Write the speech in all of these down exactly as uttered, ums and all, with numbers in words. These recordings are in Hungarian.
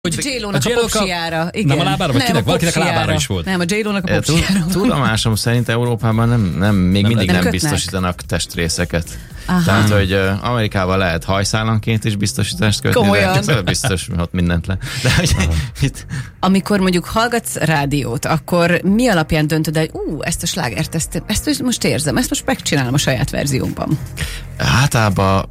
Hogy J-Lo-nak a, a popsiára. Nem a lábára, vagy kinek? Valakinek a lábára is volt. Nem, a J-Lo-nak a popsiára. Tudomásom szerint Európában nem, nem még nem mindig nem, nem biztosítanak testrészeket. Aha. Tehát, hogy uh, Amerikában lehet hajszálanként is biztosítást kötni. Komolyan. De biztos, hogy ott mindent le. De, hogy, itt... Amikor mondjuk hallgatsz rádiót, akkor mi alapján döntöd, hogy ú, ezt a slágert, ezt, ezt most érzem, ezt most megcsinálom a saját verziómban? Általában...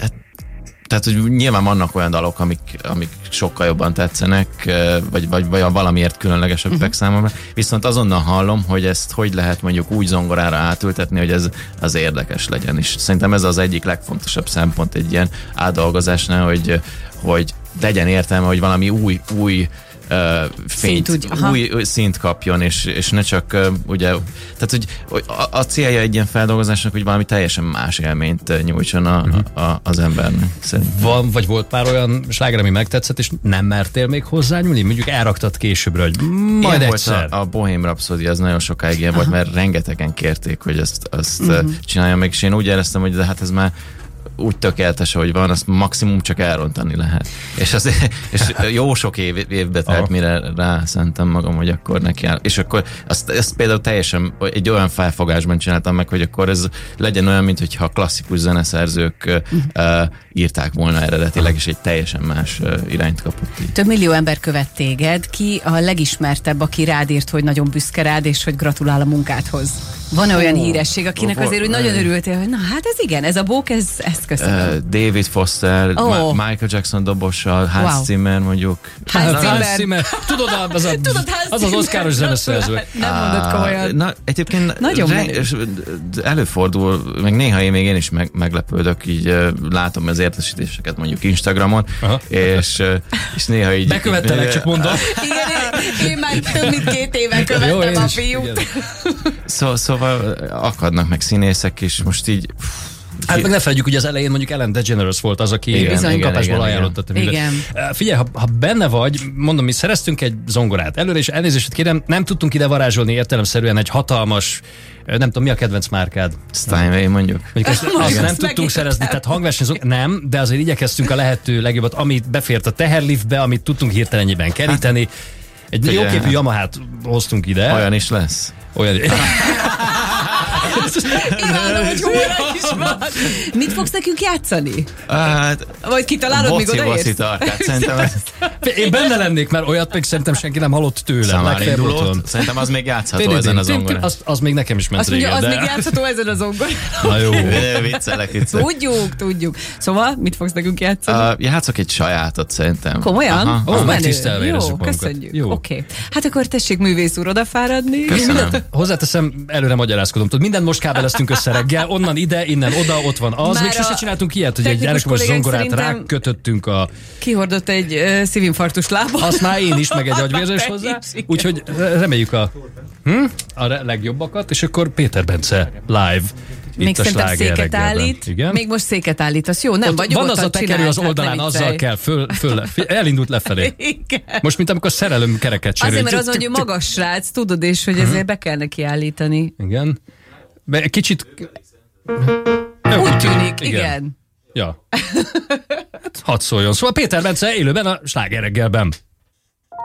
Tehát, hogy nyilván vannak olyan dalok, amik, amik sokkal jobban tetszenek, vagy, vagy, vagy valamiért különlegesebbek uh-huh. számomra. Viszont azonnal hallom, hogy ezt hogy lehet mondjuk úgy zongorára átültetni, hogy ez az érdekes legyen. És szerintem ez az egyik legfontosabb szempont egy ilyen átdolgozásnál, hogy, hogy legyen értelme, hogy valami új, új Uh, fényt, szint, új szint kapjon, és, és ne csak uh, ugye, tehát hogy a, a célja egy ilyen feldolgozásnak, hogy valami teljesen más élményt nyújtson a, uh-huh. a, az embernek. Szerintem. Van, vagy volt pár olyan sláger, ami megtetszett, és nem mertél még hozzányúlni? Mondjuk elraktad későbbre, hogy majd ilyen egyszer. Volt a, a Bohém Rhapsody, az nagyon sokáig ilyen volt, mert rengetegen kérték, hogy ezt, ezt uh-huh. csináljam meg, és én úgy éreztem, hogy de hát ez már úgy tökéletes, hogy van, azt maximum csak elrontani lehet. És, az, és jó sok év, évbe telt, mire rászentem magam, hogy akkor neki áll. És akkor azt, azt például teljesen egy olyan felfogásban csináltam meg, hogy akkor ez legyen olyan, mint hogyha klasszikus zeneszerzők uh, írták volna eredetileg, és egy teljesen más uh, irányt kapott. Így. Több millió ember követ téged. Ki a legismertebb, aki rád írt, hogy nagyon büszke rád, és hogy gratulál a munkádhoz? Van-e olyan oh, híresség, akinek oh, azért, hogy nagyon örültél, hogy na hát ez igen, ez a bók, ez, ezt köszönöm. Uh, David Foster, oh. Ma- Michael Jackson dobossal, Hans wow. Zimmer mondjuk. Hans Zimmer. Zimmer. Tudod, az az, Tudod, az, az oszkáros zeneszerző. Nem mondod komolyan. Na, egyébként nagyon re- előfordul, meg néha én még én is meg, meglepődök, így uh, látom az értesítéseket mondjuk Instagramon, aha. és, uh, és néha így... Bekövettelek, csak mondom. Igen, én, én már több mint két éve követtem a fiút. Szó, szóval akadnak meg színészek, és most így... Hát meg ne felejtjük, hogy az elején mondjuk Ellen DeGeneres volt az, aki kapásból ajánlottat. Igen. Figyelj, ha, ha benne vagy, mondom, mi szereztünk egy zongorát előre, és elnézést kérem, nem tudtunk ide varázsolni értelemszerűen egy hatalmas, nem tudom, mi a kedvenc márkád? Steinway mondjuk. Ezt, azt nem tudtunk szerezni, tehát hangversenyzők, nem, de azért igyekeztünk a lehető legjobbat, amit befért a teherliftbe, amit tudtunk hirtelenjében keríteni. Egy hát, jóképű Yamahát hoztunk ide. Olyan is lesz. Olyan is. Imádom, hogy hóra is van. Mit fogsz nekünk játszani? Hát, vagy kitalálod, még odaérsz? Boci tarkát, szerintem ez... Én benne lennék, mert olyat még szerintem senki nem hallott tőlem. Szerintem az még játszható ezen a zongon. Az, az még nekem is ment azt régen. Mondja, az de... még játszható ezen a zongon. Na jó. Viccelek, viccelek. Tudjuk, tudjuk. Szóval, mit fogsz nekünk játszani? Uh, játszok egy sajátot szerintem. Komolyan? Ó, megtisztelve Jó, köszönjük. Oké. Okay. Hát akkor tessék, művész úr, odafáradni. Köszönöm. Hozzáteszem, előre magyarázkodom. Tudod, minden most kábeleztünk össze reggel, onnan ide, innen oda, ott van az. Már még sose csináltunk ilyet, hogy egy elektromos zongorát rákötöttünk a... Kihordott egy uh, szívinfarktus lába. Azt már én is, meg egy agyvérzés hozzá. Úgyhogy reméljük a, hm? a legjobbakat, és akkor Péter Bence live. Még szerintem széket állít. Igen? Még most széket állítasz. Jó, nem vagy. Van az a tekerő az oldalán, azzal kell föl, föl, elindult lefelé. Igen. Most, mint amikor szerelem kereket cserélünk. Azért, mert az, hogy magas srác, tudod, és hogy ezért be kell neki állítani. Igen. Kicsit... Úgy tűnik, igen. Ja. Hát hadd szóljon. Szóval Péter Bence élőben a Sláger reggelben.